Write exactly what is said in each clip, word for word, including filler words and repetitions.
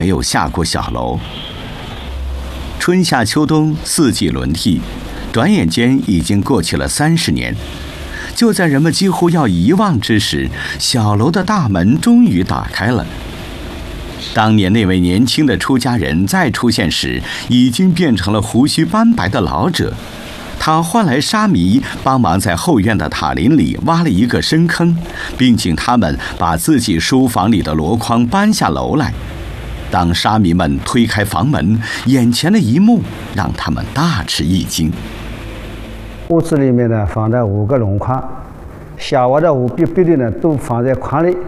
没有下过小楼。春夏秋冬四季轮替，转眼间已经过去了三十年。就在人们几乎要遗忘之时，小楼的大门终于打开了。当年那位年轻的出家人再出现时，已经变成了胡须斑白的老者。他唤来沙弥帮忙在后院的塔林里挖了一个深坑，并请他们把自己书房里的箩筐搬下楼来。当沙弥们推开房门，眼前的一幕让他们大吃一惊。 屋子里面呢放着五个箩筐，下挖的五笔笔的呢都放在筐里。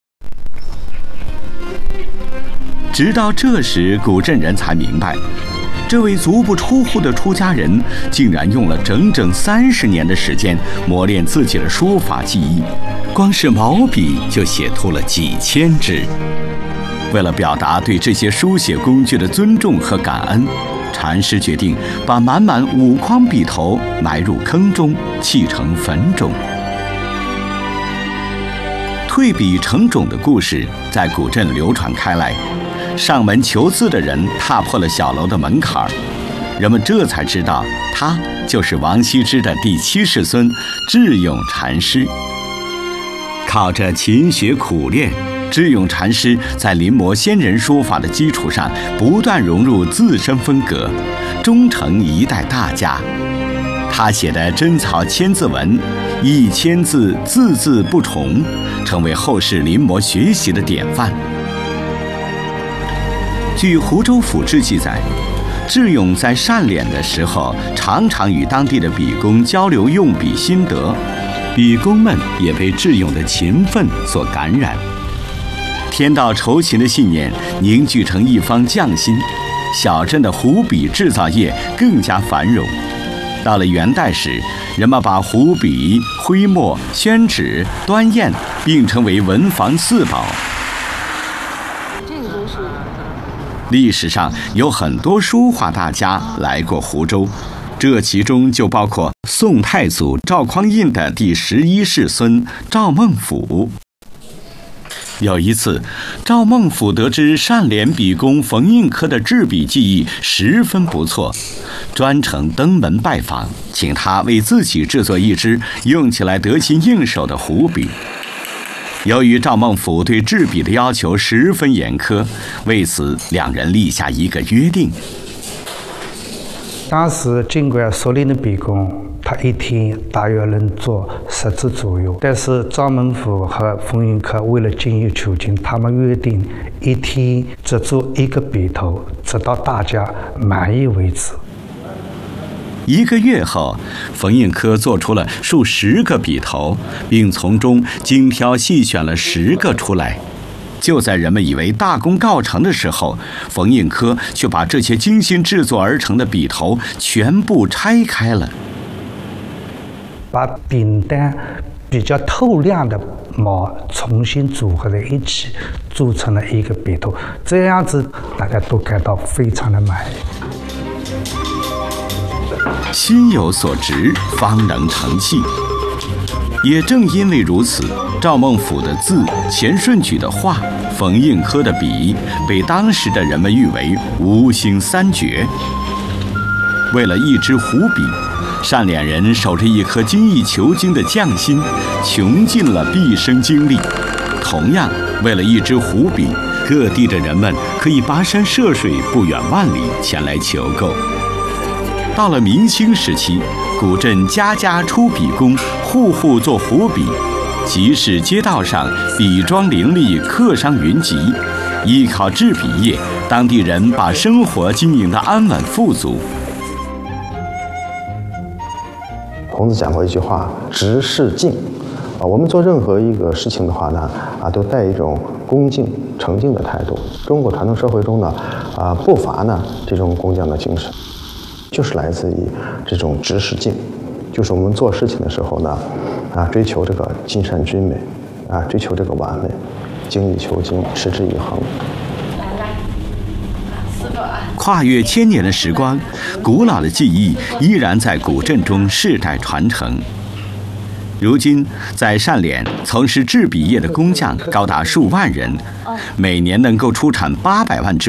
直到这时，古镇人才明白，这位足不出户的出家人竟然用了整整三十年的时间磨练自己的书法技艺，光是毛笔就写出了几千支。为了表达对这些书写工具的尊重和感恩，禅师决定把满满五筐笔头埋入坑中，砌成坟冢。退笔成冢的故事在古镇流传开来，上门求字的人踏破了小楼的门槛，人们这才知道他就是王羲之的第七世孙智勇禅师。靠着勤学苦练，智勇禅师在临摹先人书法的基础上，不断融入自身风格，终成一代大家。他写的真草千字文，一千字字字不重，成为后世临摹学习的典范。据湖州府志记载，智勇在善敛的时候，常常与当地的笔工交流用笔心得，笔工们也被智勇的勤奋所感染。天道酬勤的信念凝聚成一方匠心，小镇的湖笔制造业更加繁荣。到了元代时，人们把湖笔、徽墨、宣纸、端砚并称为文房四宝。历史上有很多书画大家来过湖州，这其中就包括宋太祖赵匡胤的第十一世孙赵孟俯。有一次，赵孟俯得知善敛笔工冯应科的制笔技艺十分不错，专程登门拜访，请他为自己制作一支用起来得心应手的湖笔。由于赵孟俯对制笔的要求十分严苛，为此两人立下一个约定。 当时尽管所领的笔工，他一天大约能做十支左右，但是赵孟俯和冯应科为了精益求精，他们约定一天只做一个笔头，直到大家满意为止。 一个月后，冯应科做出了数十个笔头，并从中精挑细选了十个出来。就在人们以为大功告成的时候，冯应科却把这些精心制作而成的笔头全部拆开了， 把饼单比较透亮的毛重新组合在一起，做成了一个笔头。这样子大家都感到非常的满意。 心有所值，方能成器。也正因为如此，赵孟俯的字、钱顺举的画、冯应科的笔，被当时的人们誉为吴兴三绝。为了一支湖笔，善敛人守着一颗精益求精的匠心，穷尽了毕生精力。同样，为了一支湖笔，各地的人们可以跋山涉水，不远万里前来求购。到了明清时期，古镇家家出笔工，户户做湖笔，集市街道上笔庄林立，客商云集。依靠制笔业，当地人把生活经营得安稳富足。 孔子讲过一句话：“直视敬。”啊，我们做任何一个事情的话呢，啊，都带一种恭敬、诚敬的态度。中国传统社会中呢，啊，不乏呢这种工匠的精神。就是来自于这种直视敬，就是我们做事情的时候呢，啊，追求这个尽善均美，啊，追求这个完美，精益求精，持之以恒。 跨越千年的时光，古老的技艺依然在古镇中世代传承。如今，在善敛从事制笔业的工匠高达数万人，每年能够出产八百万支